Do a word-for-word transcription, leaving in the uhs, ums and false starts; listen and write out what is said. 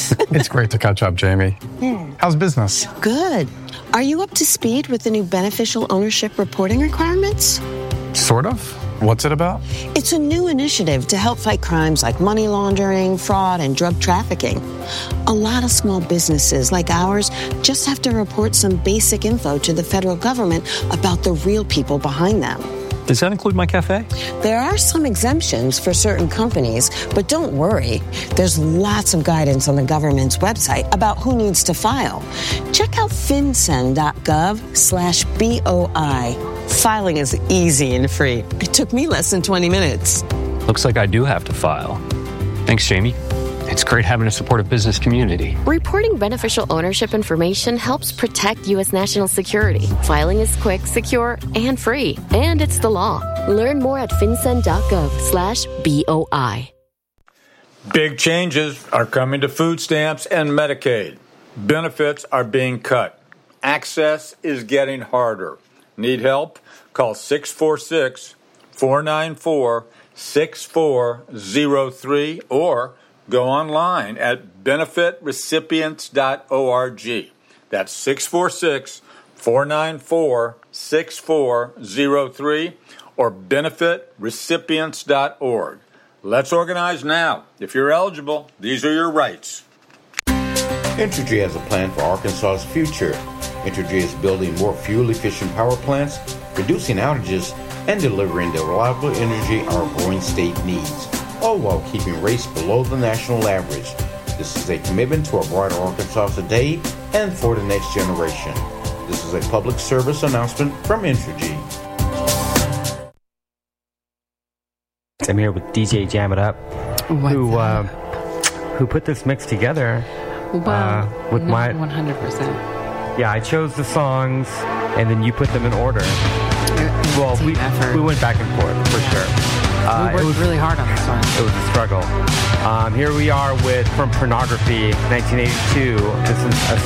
It's great to catch up, Jamie. Hmm. How's business? Good. Are you up to speed with the new beneficial ownership reporting requirements? Sort of. What's it about? It's a new initiative to help fight crimes like money laundering, fraud, and drug trafficking. A lot of small businesses like ours just have to report some basic info to the federal government about the real people behind them. Does that include my cafe? There are some exemptions for certain companies, but don't worry. There's lots of guidance on the government's website about who needs to file. Check out fincen.gov slash BOI. Filing is easy and free. It took me less than twenty minutes. Looks like I do have to file. Thanks, Jamie. It's great having a supportive business community. Reporting beneficial ownership information helps protect U S national security. Filing is quick, secure, and free. And it's the law. Learn more at fincen.gov slash BOI. Big changes are coming to food stamps and Medicaid. Benefits are being cut. Access is getting harder. Need help? Call six four six, four nine four, six four zero three or go online at benefit recipients dot org. That's six four six, four nine four, six four zero three or benefit recipients dot org. Let's organize now. If you're eligible, these are your rights. Entergy has a plan for Arkansas's future. Entergy is building more fuel-efficient power plants, reducing outages, and delivering the reliable energy our growing state needs, all while keeping rates below the national average. This is a commitment to a brighter Arkansas today and for the next generation. This is a public service announcement from Entergy. I'm here with D J Jam It Up, What's who uh, up? who put this mix together. Well, uh, with not my one hundred percent. Yeah, I chose the songs, and then you put them in order. Well, we effort. we went back and forth for Yeah. sure. Uh, we worked it was really hard on this one. It was a struggle. Um, here we are with From Pornography, nineteen eighty-two. This is a